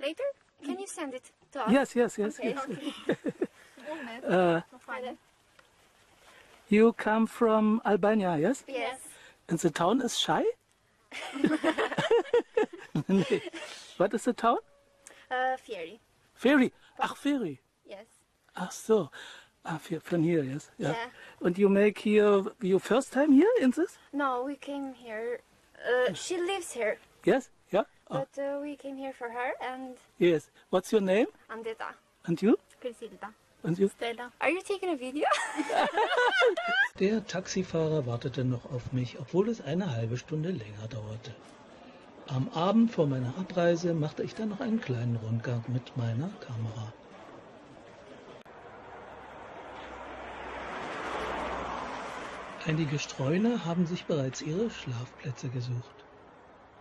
later? Can you send it to us? Yes, yes, yes, Okay, yes. okay. You come from Albania, yes? Yes. And the town is Shy? Nee. What is the town? Fieri. Ferry. Ach, Ferry. Yes. Ach so. Ah, von hier, yes. Yeah. Yeah. And you make here your first time here in this? No, we came here. She lives here, Yes? Yeah? Oh, but we came here for her and yes. What's your name? Andeta. And you? Grisilda. And you? Stella. Are you taking a video? Der Taxifahrer wartete noch auf mich, obwohl es eine halbe Stunde länger dauerte. Am Abend vor meiner Abreise machte ich dann noch einen kleinen Rundgang mit meiner Kamera. Einige Streuner haben sich bereits ihre Schlafplätze gesucht.